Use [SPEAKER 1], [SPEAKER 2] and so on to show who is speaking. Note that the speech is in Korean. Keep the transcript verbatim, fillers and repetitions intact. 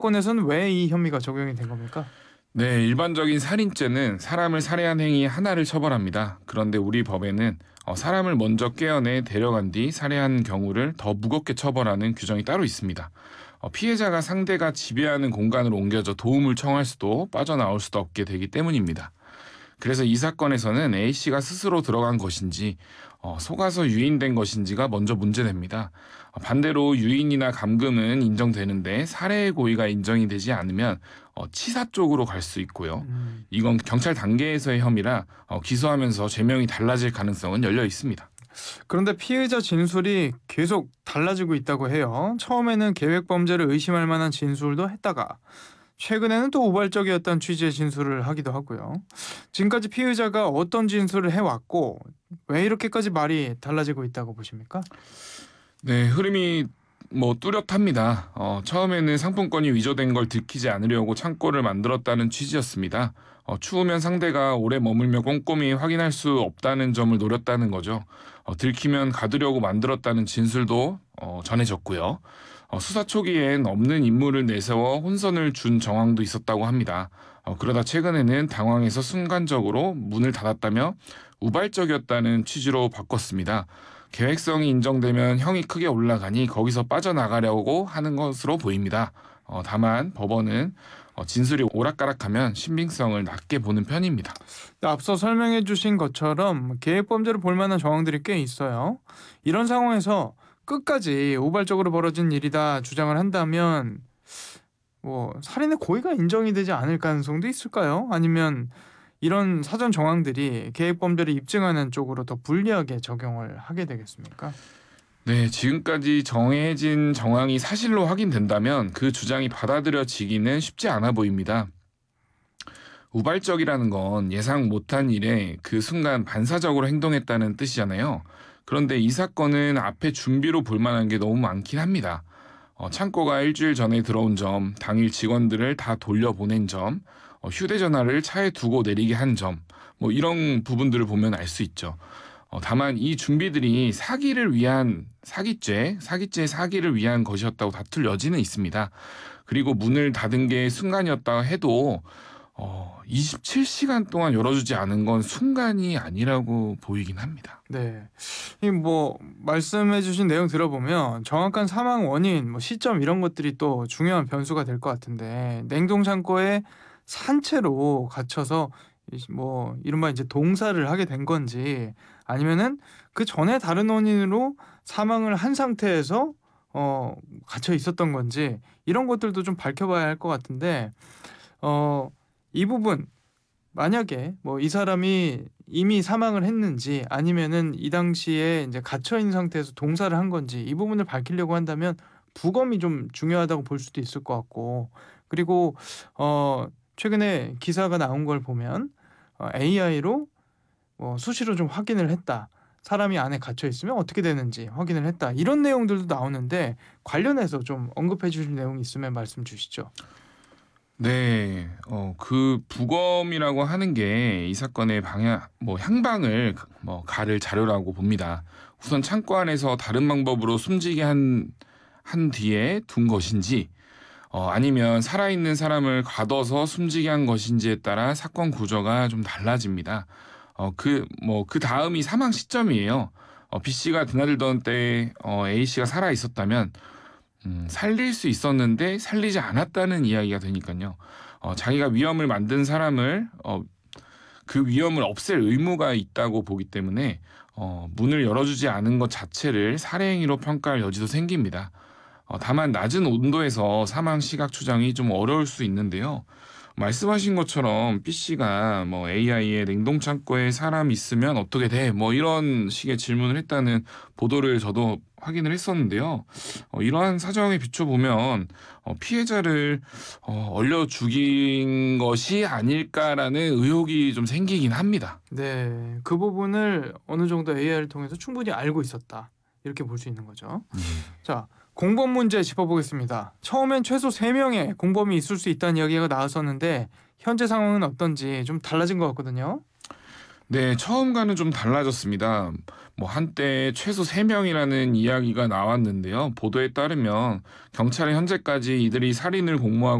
[SPEAKER 1] 사건에서는 왜 이 혐의가 적용이 된 겁니까?
[SPEAKER 2] 네, 일반적인 살인죄는 사람을 살해한 행위 하나를 처벌합니다. 그런데 우리 법에는 어, 사람을 먼저 깨어내 데려간 뒤 살해한 경우를 더 무겁게 처벌하는 규정이 따로 있습니다. 어, 피해자가 상대가 지배하는 공간으로 옮겨져 도움을 청할 수도 빠져나올 수도 없게 되기 때문입니다. 그래서 이 사건에서는 A씨가 스스로 들어간 것인지 어, 속아서 유인된 것인지가 먼저 문제됩니다. 어, 반대로 유인이나 감금은 인정되는데 살해의 고의가 인정이 되지 않으면 어, 치사 쪽으로 갈 수 있고요.
[SPEAKER 1] 음.
[SPEAKER 2] 이건 경찰 단계에서의 혐의라 어, 기소하면서 죄명이 달라질 가능성은 열려 있습니다.
[SPEAKER 1] 그런데 피해자 진술이 계속 달라지고 있다고 해요. 처음에는 계획 범죄를 의심할 만한 진술도 했다가 최근에는 또 우발적이었다는 취지의 진술을 하기도 하고요. 지금까지 피의자가 어떤 진술을 해왔고 왜 이렇게까지 말이 달라지고 있다고 보십니까?
[SPEAKER 2] 네, 흐름이 뭐 뚜렷합니다. 어, 처음에는 상품권이 위조된 걸 들키지 않으려고 창고를 만들었다는 취지였습니다. 어, 추우면 상대가 오래 머물며 꼼꼼히 확인할 수 없다는 점을 노렸다는 거죠. 어, 들키면 가두려고 만들었다는 진술도 어, 전해졌고요. 어, 수사 초기엔 없는 인물을 내세워 혼선을 준 정황도 있었다고 합니다. 어, 그러다 최근에는 당황해서 순간적으로 문을 닫았다며 우발적이었다는 취지로 바꿨습니다. 계획성이 인정되면 형이 크게 올라가니 거기서 빠져나가려고 하는 것으로 보입니다. 어, 다만 법원은 어, 진술이 오락가락하면 신빙성을 낮게 보는 편입니다.
[SPEAKER 1] 앞서 설명해 주신 것처럼 계획범죄를 볼 만한 정황들이 꽤 있어요. 이런 상황에서 끝까지 우발적으로 벌어진 일이다 주장을 한다면 뭐 살인의 고의가 인정이 되지 않을 가능성도 있을까요? 아니면 이런 사전 정황들이 계획범죄를 입증하는 쪽으로 더 불리하게 적용을 하게 되겠습니까?
[SPEAKER 2] 네, 지금까지 정해진 정황이 사실로 확인된다면 그 주장이 받아들여지기는 쉽지 않아 보입니다. 우발적이라는 건 예상 못한 일에 그 순간 반사적으로 행동했다는 뜻이잖아요. 그런데 이 사건은 앞에 준비로 볼 만한 게 너무 많긴 합니다. 어, 창고가 일주일 전에 들어온 점, 당일 직원들을 다 돌려보낸 점, 어, 휴대전화를 차에 두고 내리게 한 점, 뭐 이런 부분들을 보면 알 수 있죠. 어, 다만 이 준비들이 사기를 위한 사기죄, 사기죄 사기를 위한 것이었다고 다툴 여지는 있습니다. 그리고 문을 닫은 게 순간이었다 해도 어, 이십칠 시간 동안 열어주지 않은 건 순간이 아니라고 보이긴 합니다.
[SPEAKER 1] 네. 이 뭐 말씀해 주신 내용 들어보면 정확한 사망 원인, 뭐 시점 이런 것들이 또 중요한 변수가 될 것 같은데 냉동 창고에 산채로 갇혀서 이 뭐 이른바 이제 동사를 하게 된 건지 아니면은 그 전에 다른 원인으로 사망을 한 상태에서 어 갇혀 있었던 건지 이런 것들도 좀 밝혀봐야 할 것 같은데 어 이 부분 만약에 뭐 이 사람이 이미 사망을 했는지 아니면은 이 당시에 이제 갇혀 있는 상태에서 동사를 한 건지 이 부분을 밝히려고 한다면 부검이 좀 중요하다고 볼 수도 있을 것 같고 그리고 어 최근에 기사가 나온 걸 보면 어 에이아이로 어 수시로 좀 확인을 했다. 사람이 안에 갇혀 있으면 어떻게 되는지 확인을 했다. 이런 내용들도 나오는데 관련해서 좀 언급해 주실 내용이 있으면 말씀 주시죠.
[SPEAKER 2] 네, 어, 그 부검이라고 하는 게 이 사건의 방향, 뭐 향방을 뭐 가를 자료라고 봅니다. 우선 창고 안에서 다른 방법으로 숨지게 한, 한 뒤에 둔 것인지, 어, 아니면 살아있는 사람을 가둬서 숨지게 한 것인지에 따라 사건 구조가 좀 달라집니다. 어, 그, 뭐, 그 다음이 사망 시점이에요. 어, B씨가 드나들던 때, 어, A씨가 살아 있었다면, 음, 살릴 수 있었는데 살리지 않았다는 이야기가 되니까요. 어, 자기가 위험을 만든 사람을 어, 그 위험을 없앨 의무가 있다고 보기 때문에 어, 문을 열어주지 않은 것 자체를 살해 행위로 평가할 여지도 생깁니다. 어, 다만 낮은 온도에서 사망 시각 추정이 좀 어려울 수 있는데요. 말씀하신 것처럼 B씨가 뭐 에이아이의 냉동 창고에 사람 있으면 어떻게 돼? 뭐 이런 식의 질문을 했다는 보도를 저도 확인을 했었는데요. 어, 이러한 사정에 비춰보면 어, 피해자를 어, 얼려 죽인 것이 아닐까라는 의혹이 좀 생기긴 합니다.
[SPEAKER 1] 네. 그 부분을 어느 정도 에이아이를 통해서 충분히 알고 있었다. 이렇게 볼 수 있는 거죠. 자, 공범 문제 짚어보겠습니다. 처음엔 최소 세 명의 공범이 있을 수 있다는 이야기가 나왔었는데 현재 상황은 어떤지 좀 달라진 것 같거든요.
[SPEAKER 2] 네, 처음과는 좀 달라졌습니다. 뭐 한때 최소 세 명이라는 이야기가 나왔는데요. 보도에 따르면 경찰은 현재까지 이들이 살인을 공모하고